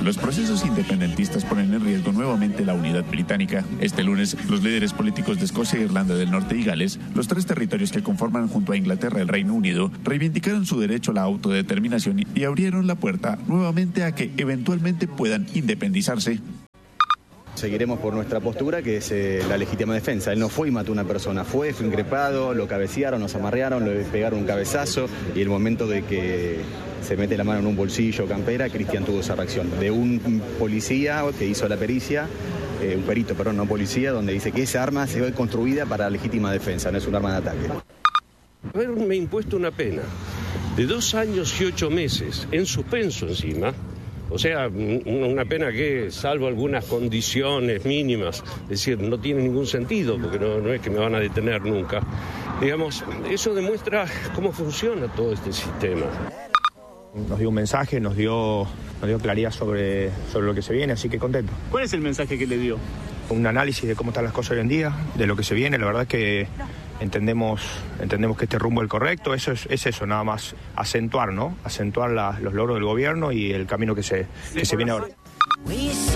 Los procesos independentistas ponen en riesgo nuevamente la unidad británica. Este lunes, los líderes políticos de Escocia, Irlanda del Norte y Gales, los tres territorios que conforman junto a Inglaterra el Reino Unido, reivindicaron su derecho a la autodeterminación y abrieron la puerta nuevamente a que eventualmente puedan independizarse. Seguiremos por nuestra postura, que es la legítima defensa. Él no fue y mató a una persona, fue increpado, lo cabecearon, nos amarrearon, le pegaron un cabezazo y el momento de que se mete la mano en un bolsillo campera, Cristian tuvo esa reacción. De un policía que hizo la pericia, un perito, perdón, no policía, donde dice que esa arma se ve construida para legítima defensa, no es un arma de ataque. Haberme impuesto una pena de 2 años y 8 meses, en suspenso encima. O sea, una pena que, salvo algunas condiciones mínimas, es decir, no tiene ningún sentido, porque no es que me van a detener nunca. Digamos, eso demuestra cómo funciona todo este sistema. Nos dio un mensaje, nos dio claridad sobre lo que se viene, así que contento. ¿Cuál es el mensaje que le dio? Un análisis de cómo están las cosas hoy en día, de lo que se viene. La verdad es que entendemos que este rumbo es el correcto. Es eso, nada más acentuar, ¿no? Acentuar los logros del gobierno y el camino que se viene ahora.